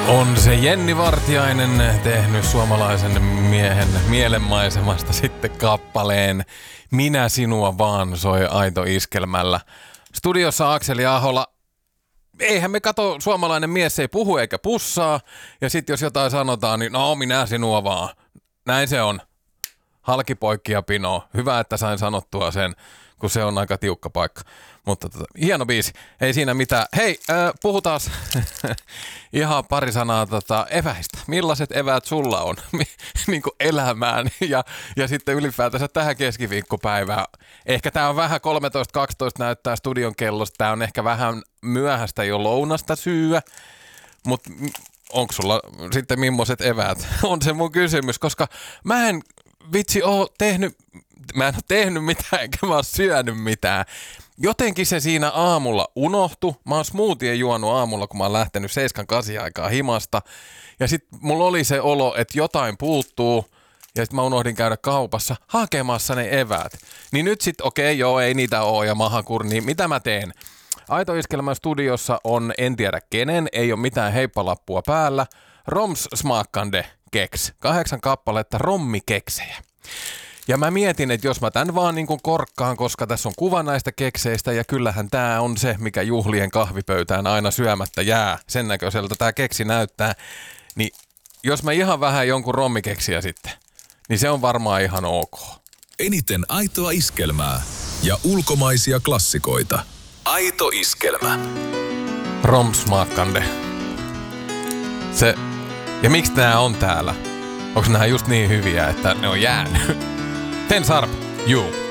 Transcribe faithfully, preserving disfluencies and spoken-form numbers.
On se Jenni Vartiainen tehnyt suomalaisen miehen mielenmaisemasta sitten kappaleen Minä sinua vaan soi Aito Iskelmällä. Studiossa Akseli Ahola. Eihän me kato, suomalainen mies ei puhu eikä pussaa. Ja sitten jos jotain sanotaan, niin no minä sinua vaan. Näin se on. Halkipoikki ja pino. Hyvä, että sain sanottua sen, kun se on aika tiukka paikka. Mutta tota, hieno biisi. Ei siinä mitään. Hei, äh, puhutaan ihan pari sanaa tota, eväistä. Millaiset eväät sulla on niin kuin elämään ja, ja sitten ylipäätänsä tähän keskiviikkopäivään. Ehkä tää on vähän kolmetoista kaksitoista näyttää studion kellosta. Tää on ehkä vähän myöhäistä jo lounasta syyä. Mutta onko sulla sitten millaiset eväät? On se mun kysymys, koska mä en vitsi oo tehnyt, mä en oo tehnyt mitään enkä mä oo syönyt mitään. Jotenkin se siinä aamulla unohtui. Mä oon smoothien juonut aamulla, kun mä oon lähtenyt seitsemän kahdeksan aikaa himasta. Ja sit mulla oli se olo, että jotain puuttuu. Ja sit mä unohdin käydä kaupassa hakemassa ne eväät. Niin nyt sit, okei, okay, joo, ei niitä oo ja mahakur, niin mitä mä teen? Aito Iskelmän studiossa on en tiedä kenen, ei ole mitään heippalappua päällä. Roms smakande keks. Kahdeksan kappaletta rommikeksejä. Ja mä mietin, että jos mä tän vaan niin kuin korkkaan, koska tässä on kuva näistä kekseistä ja kyllähän tää on se, mikä juhlien kahvipöytään aina syömättä jää. Sen näköiseltä tää keksi näyttää. Niin jos mä ihan vähän jonkun rommikeksiä sitten, niin se on varmaan ihan ok. Eniten aitoa iskelmää ja ulkomaisia klassikoita. Aito Iskelmä. Romsmakande. Se, ja miksi nää on täällä? Onko nää just niin hyviä, että ne on jäänyt? Ten Sarp, juu.